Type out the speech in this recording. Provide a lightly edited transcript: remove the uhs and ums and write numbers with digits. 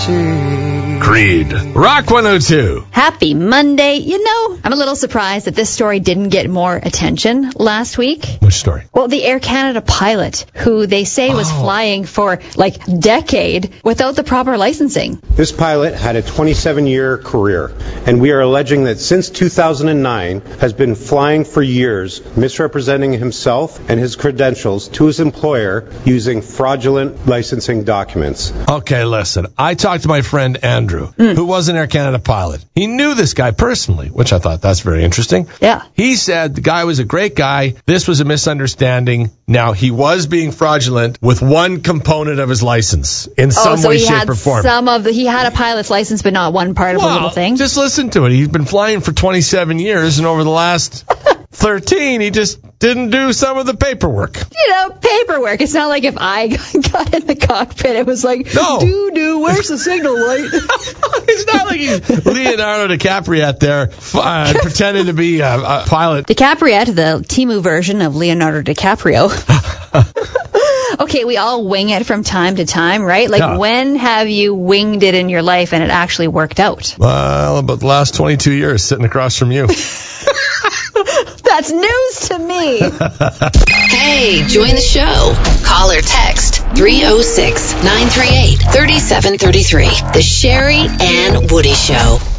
Creed. Rock 102. Happy Monday. You know, I'm a little surprised that this story didn't get more attention last week. Which story? Well, the Air Canada pilot, who they say was flying for like a decade without the proper licensing. This pilot had a 27-year career, and we are alleging that since 2009 has been flying for years, misrepresenting himself and his credentials to his employer using fraudulent licensing documents. Okay, listen. I talked to my friend Andrew, who was an Air Canada pilot. He knew this guy personally, which I thought that's very interesting. Yeah. He said the guy was a great guy. This was a misunderstanding. Now, he was being fraudulent with one component of his license in some way, shape, or form. He had a pilot's license, but not one part of the little thing. Just listen to it. He's been flying for 27 years, and over the last 13, he just didn't do some of the paperwork. You know, paperwork. It's not like if I got in the cockpit, it was like, no. Where's the signal light? It's not like he's Leonardo DiCaprio there pretending to be a pilot. DiCaprio, the Temu version of Leonardo DiCaprio. Okay, we all wing it from time to time, right? Like, when have you winged it in your life and it actually worked out? Well, about the last 22 years, sitting across from you. That's news to me. Hey, join the show. Call or text 306-938-3733. The Sherry and Woody Show.